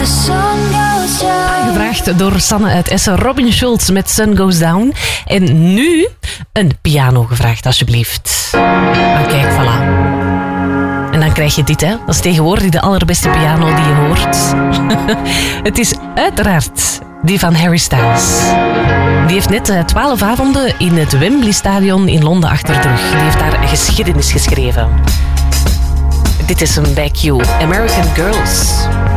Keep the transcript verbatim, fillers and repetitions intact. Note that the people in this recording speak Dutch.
Aangevraagd door Sanne uit Essen, Robin Schulz met Sun Goes Down. En nu een piano gevraagd, alsjeblieft. Maar kijk, voilà. En dan krijg je dit, hè. Dat is tegenwoordig de allerbeste piano die je hoort. Het is uiteraard die van Harry Styles. Die heeft net twaalf avonden in het Wembley Stadion in Londen achter de rug. Die heeft daar geschiedenis geschreven. Dit is een Back You, American Girls.